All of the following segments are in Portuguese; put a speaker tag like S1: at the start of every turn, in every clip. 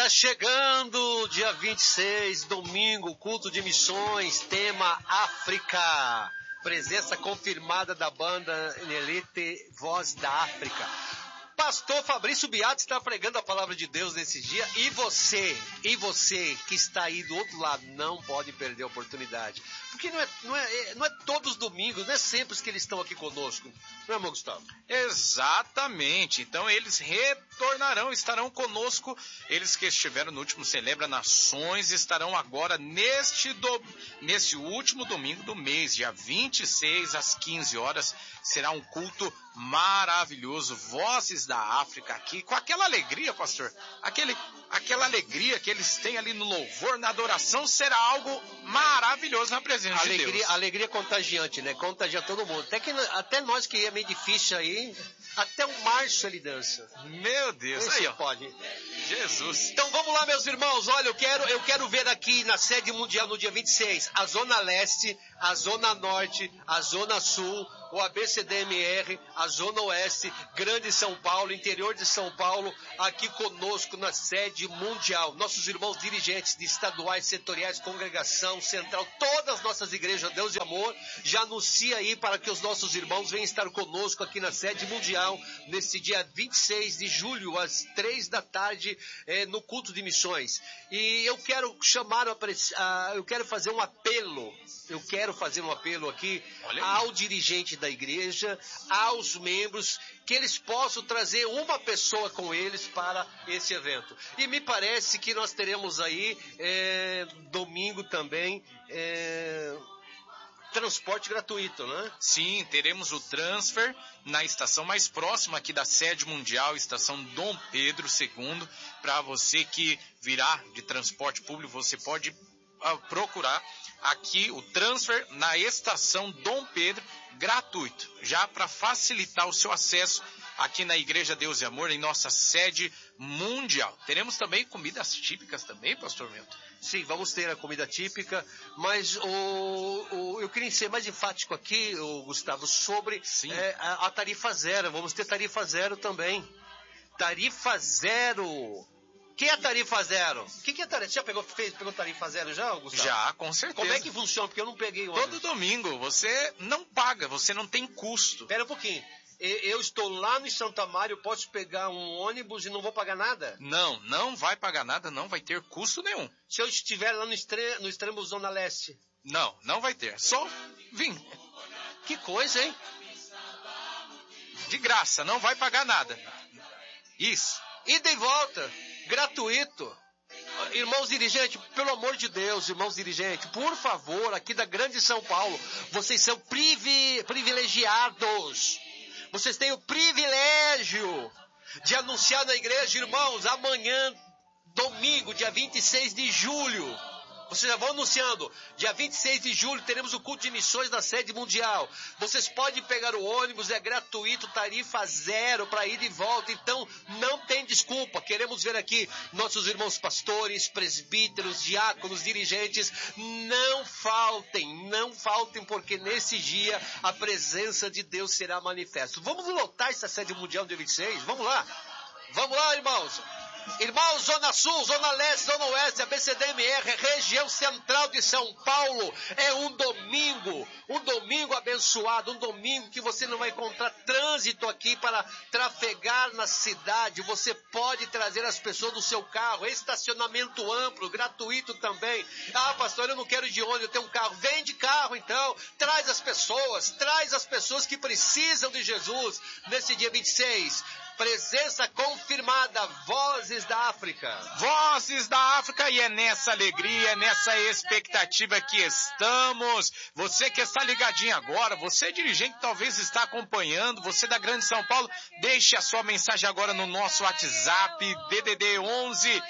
S1: Está chegando dia 26, domingo, culto de missões, tema África. Presença confirmada da banda Elite Voz da África. Pastor Fabrício Beato está pregando a palavra de Deus nesse dia e você que está aí do outro lado não pode perder a oportunidade. Porque não é todos os domingos, não é sempre que eles estão aqui conosco. Não é, irmão Gustavo?
S2: Exatamente. Então eles retornarão, estarão conosco. Eles que estiveram no último Celebra Nações estarão agora neste último domingo do mês, dia 26 às 15 horas. Será um culto maravilhoso. Vozes da África aqui, com aquela alegria, pastor. Aquela alegria que eles têm ali no louvor, na adoração, será algo maravilhoso na presença de Deus.
S1: Alegria contagiante, né? Contagia todo mundo. Até nós que é meio difícil aí, até o Márcio ele dança.
S2: Meu Deus,
S1: esse
S2: aí ó.
S1: Pode.
S2: Jesus.
S1: Então vamos lá, meus irmãos. Olha, eu quero ver aqui na sede mundial no dia 26, a Zona Leste, a Zona Norte, a Zona Sul, o ABCDMR, a Zona Oeste, Grande São Paulo, interior de São Paulo, aqui conosco na sede mundial. Nossos irmãos dirigentes de estaduais, setoriais, congregação, central, todas as nossas igrejas, Deus e Amor, já anuncia aí para que os nossos irmãos venham estar conosco aqui na sede mundial, nesse dia 26 de julho, às 3 da tarde, no culto de missões. E eu quero eu quero fazer um apelo. Eu quero fazer um apelo aqui ao dirigente da igreja, aos membros, que eles possam trazer uma pessoa com eles para esse evento. E me parece que nós teremos aí, domingo também, transporte gratuito, né?
S2: Sim, teremos o transfer na estação mais próxima aqui da sede mundial, estação Dom Pedro II. Para você que virá de transporte público, você pode procurar aqui o transfer na estação Dom Pedro, gratuito, já para facilitar o seu acesso aqui na Igreja Deus e Amor, em nossa sede mundial. Teremos também comidas típicas também, pastor Milton?
S1: Sim, vamos ter a comida típica, mas eu queria ser mais enfático aqui, Gustavo, sobre a tarifa zero. Vamos ter tarifa zero também. Tarifa zero. O que é tarifa zero? O que é tarifa? Você já pegou tarifa zero já, Gustavo?
S2: Já, com certeza.
S1: Como é que funciona? Porque eu não peguei o
S2: Todo domingo, você não paga, você não tem custo.
S1: Espera um pouquinho. Eu estou lá no Santa Mário, eu posso pegar um ônibus e não vou pagar nada?
S2: Não vai pagar nada, não vai ter custo nenhum.
S1: Se eu estiver lá no extremo Zona Leste?
S2: Não vai ter. Só vim.
S1: Que coisa, hein?
S2: De graça, não vai pagar nada. Isso.
S1: Ida e volta, gratuito. Irmãos dirigentes, pelo amor de Deus, irmãos dirigentes, por favor, aqui da Grande São Paulo, vocês são privilegiados. Vocês têm o privilégio de anunciar na igreja, irmãos, amanhã, domingo, dia 26 de julho. Vocês já vão anunciando, dia 26 de julho teremos o culto de missões na sede mundial. Vocês podem pegar o ônibus, é gratuito, tarifa zero para ir e volta. Então, não tem desculpa. Queremos ver aqui nossos irmãos pastores, presbíteros, diáconos, dirigentes. Não faltem, porque nesse dia a presença de Deus será manifesta. Vamos lotar essa sede mundial dia 26? Vamos lá, irmãos. Irmãos, Zona Sul, Zona Leste, Zona Oeste, ABCDMR, região central de São Paulo, é um domingo abençoado, um domingo que você não vai encontrar trânsito aqui para trafegar na cidade. Você pode trazer as pessoas no seu carro, estacionamento amplo, gratuito também. Ah, pastor, eu não quero ir de ônibus, eu tenho um carro. Vem de carro então, traz as pessoas que precisam de Jesus nesse dia 26. Presença confirmada, Vozes da África.
S2: Vozes da África, e é nessa alegria, nessa expectativa que estamos. Você que está ligadinho agora, você dirigente que talvez está acompanhando, você da Grande São Paulo, deixe a sua mensagem agora no nosso WhatsApp, DDD 11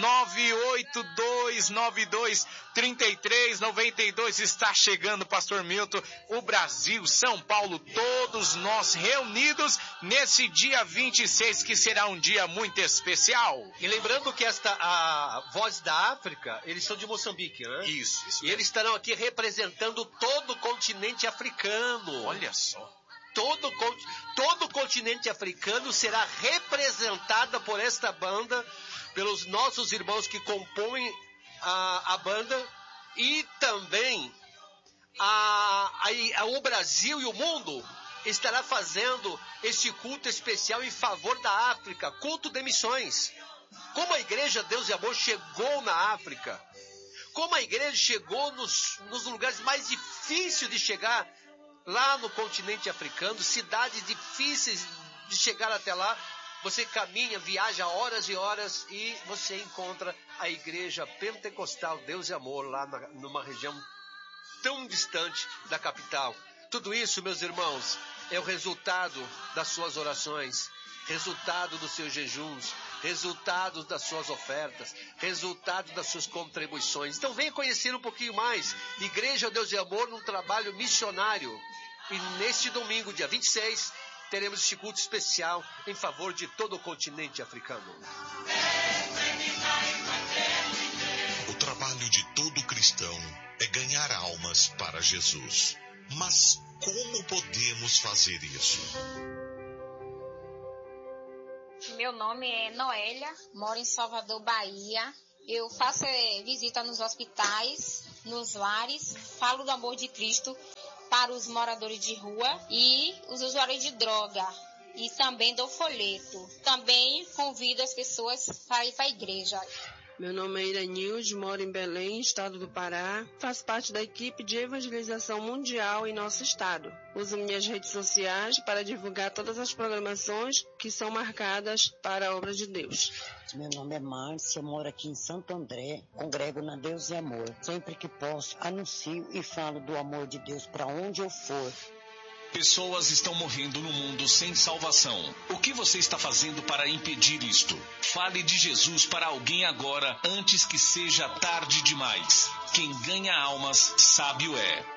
S2: 98292 3392. Está chegando, pastor Milton, o Brasil, São Paulo, todos nós reunidos nesse dia 26, que será um dia muito especial.
S1: E lembrando que a Voz da África, eles são de Moçambique, né?
S2: Isso.
S1: E eles estarão aqui representando todo o continente africano.
S2: Olha só.
S1: todo o continente africano será representada por esta banda, pelos nossos irmãos que compõem a banda, e também o Brasil e o mundo estará fazendo este culto especial em favor da África, culto de missões. Como a Igreja Deus e Amor chegou na África, como a igreja chegou nos lugares mais difíceis de chegar, lá no continente africano, cidades difíceis de chegar até lá. Você caminha, viaja horas e horas e você encontra a Igreja Pentecostal Deus e Amor lá numa região tão distante da capital. Tudo isso, meus irmãos, é o resultado das suas orações, resultado dos seus jejuns, resultado das suas ofertas, resultado das suas contribuições. Então venha conhecer um pouquinho mais Igreja Deus e Amor num trabalho missionário. E neste domingo, dia 26, teremos este culto especial em favor de todo o continente africano.
S3: O trabalho de todo cristão é ganhar almas para Jesus. Mas como podemos fazer isso?
S4: Meu nome é Noélia, moro em Salvador, Bahia. Eu faço visita nos hospitais, nos lares, falo do amor de Cristo para os moradores de rua e os usuários de droga. E também dou folheto. Também convido as pessoas para ir para a igreja.
S5: Meu nome é Iranilde, moro em Belém, estado do Pará. Faço parte da equipe de evangelização mundial em nosso estado. Uso minhas redes sociais para divulgar todas as programações que são marcadas para a obra de Deus.
S6: Meu nome é Márcia, moro aqui em Santo André, congrego na Deus e Amor. Sempre que posso, anuncio e falo do amor de Deus para onde eu for.
S7: Pessoas estão morrendo no mundo sem salvação. O que você está fazendo para impedir isto? Fale de Jesus para alguém agora, antes que seja tarde demais. Quem ganha almas, sábio é.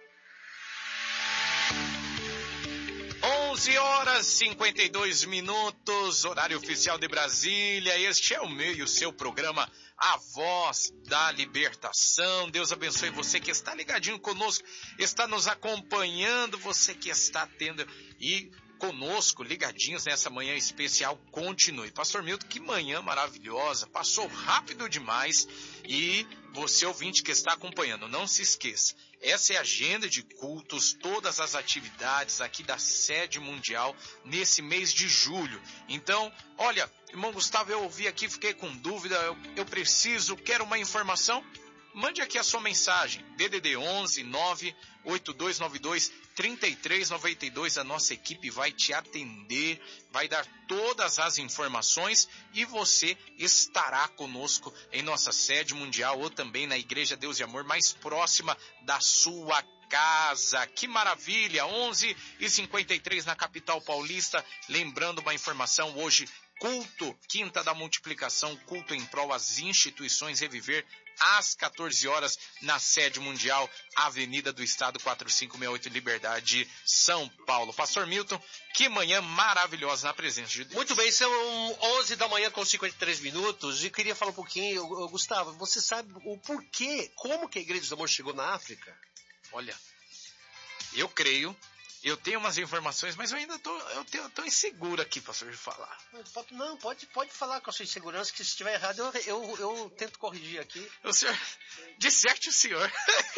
S2: 11h52, horário oficial de Brasília. Este é o meu e o seu programa, A Voz da Libertação. Deus abençoe você que está ligadinho conosco, está nos acompanhando, você que está tendo e conosco, ligadinhos nessa manhã especial. Continue. Pastor Milton, que manhã maravilhosa, passou rápido demais. E você, ouvinte que está acompanhando, não se esqueça, essa é a agenda de cultos, todas as atividades aqui da sede mundial nesse mês de julho. Então, olha, irmão Gustavo, eu ouvi aqui, fiquei com dúvida, eu quero uma informação. Mande aqui a sua mensagem, DDD 11 98292 3392, a nossa equipe vai te atender, vai dar todas as informações e você estará conosco em nossa sede mundial ou também na Igreja Deus e Amor mais próxima da sua casa. Que maravilha! 11h53 na capital paulista. Lembrando uma informação, hoje culto, Quinta da Multiplicação, culto em prol às instituições Reviver, às 14 horas, na sede mundial, Avenida do Estado 4568, Liberdade, São Paulo. Pastor Milton, que manhã maravilhosa na presença de Deus.
S1: Muito bem, são 11 da manhã com 53 minutos, e queria falar um pouquinho, Gustavo, você sabe o porquê, como que a Igreja do Amor chegou na África?
S2: Olha, eu creio, eu tenho umas informações, mas eu ainda tô inseguro aqui, pastor, de falar.
S1: Não, pode falar com a sua insegurança, que se estiver errado, eu tento corrigir aqui.
S2: O senhor, disserte o senhor.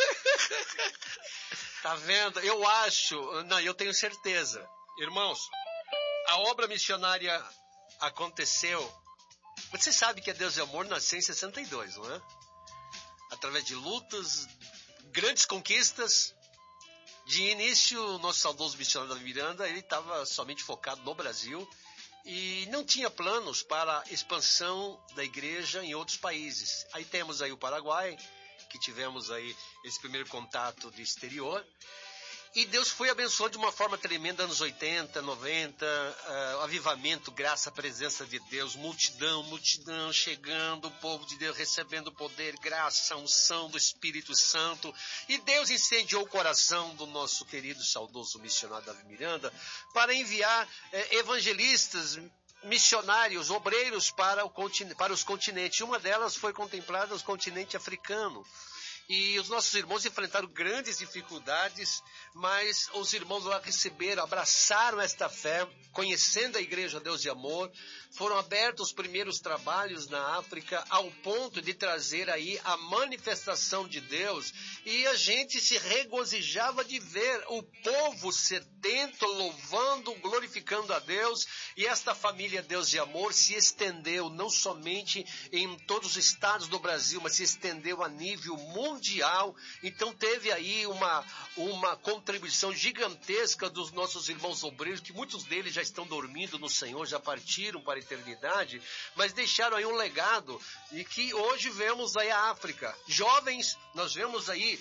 S1: Tá vendo? Eu tenho certeza. Irmãos, a obra missionária aconteceu. Você sabe que a Deus e Amor nasceu em 62, não é? Através de lutas, grandes conquistas. De início, o nosso saudoso missionário Davi Miranda, ele estava somente focado no Brasil e não tinha planos para a expansão da igreja em outros países. Aí temos aí o Paraguai, que tivemos aí esse primeiro contato de exterior. E Deus foi abençoando de uma forma tremenda, anos 80, 90, avivamento, graça, presença de Deus, multidão chegando, o povo de Deus recebendo poder, graça, unção do Espírito Santo. E Deus incendiou o coração do nosso querido, saudoso missionário Davi Miranda para enviar evangelistas, missionários, obreiros para os continentes. Uma delas foi contemplada no continente africano. E os nossos irmãos enfrentaram grandes dificuldades, mas os irmãos lá receberam, abraçaram esta fé, conhecendo a Igreja Deus de Amor. Foram abertos os primeiros trabalhos na África, ao ponto de trazer aí a manifestação de Deus. E a gente se regozijava de ver o povo sedento, louvando, glorificando a Deus. E esta família Deus de Amor se estendeu não somente em todos os estados do Brasil, mas se estendeu a nível mundial. Então teve aí uma contribuição gigantesca dos nossos irmãos obreiros, que muitos deles já estão dormindo no Senhor, já partiram para a eternidade, mas deixaram aí um legado, e que hoje vemos aí a África. Jovens, nós vemos aí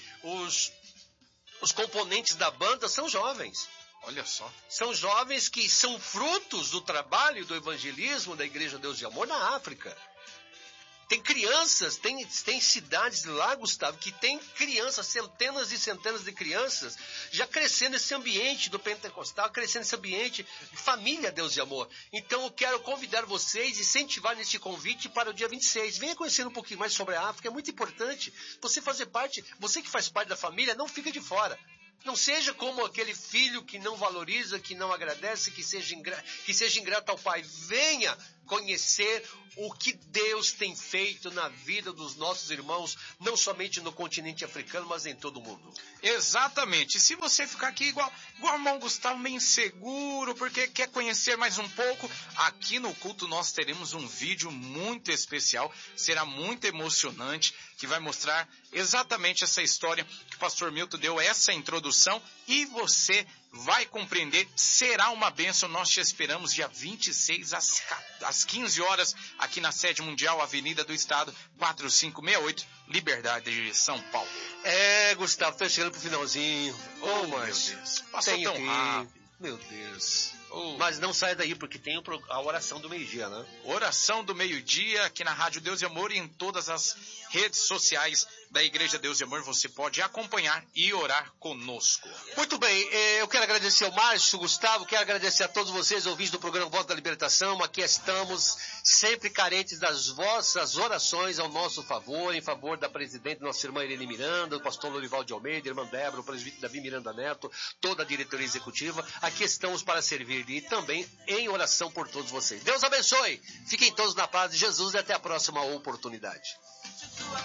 S1: os componentes da banda são jovens.
S2: Olha só.
S1: São jovens que são frutos do trabalho do evangelismo da Igreja Deus de Amor na África. Tem crianças, tem cidades lá, Gustavo, que tem crianças, centenas e centenas de crianças, já crescendo nesse ambiente do pentecostal, crescendo nesse ambiente de família Deus de Amor. Então eu quero convidar vocês, incentivar neste convite para o dia 26. Venha conhecer um pouquinho mais sobre a África, é muito importante. Você fazer parte, você que faz parte da família, não fica de fora. Não seja como aquele filho que não valoriza, que não agradece, que seja ingrato ao pai. Venha conhecer o que Deus tem feito na vida dos nossos irmãos, não somente no continente africano, mas em todo o mundo.
S2: Exatamente. Se você ficar aqui igual o irmão Gustavo, meio inseguro, porque quer conhecer mais um pouco, aqui no culto nós teremos um vídeo muito especial, será muito emocionante, que vai mostrar exatamente essa história que o pastor Milton deu, essa introdução, e você vai compreender, será uma bênção. Nós te esperamos dia 26 às 15 horas, aqui na sede mundial, Avenida do Estado, 4568, Liberdade de São Paulo.
S1: Gustavo, tá chegando pro finalzinho.
S2: Oh, meu Deus. Passou tão rápido.
S1: Meu Deus. Mas não saia daí, porque tem a oração do meio-dia, né?
S2: Oração do meio-dia, aqui na Rádio Deus e Amor, e em todas as redes sociais da Igreja Deus e Amor, você pode acompanhar e orar conosco.
S1: Muito bem, eu quero agradecer ao Márcio, Gustavo, quero agradecer a todos vocês, ouvintes do programa Voz da Libertação. Aqui estamos, sempre carentes das vossas orações ao nosso favor, em favor da presidente, nossa irmã Irene Miranda, do pastor Lorival de Almeida, irmã Débora, o presbítero Davi Miranda Neto, toda a diretoria executiva. Aqui estamos para servir e também em oração por todos vocês. Deus abençoe, fiquem todos na paz de Jesus e até a próxima oportunidade.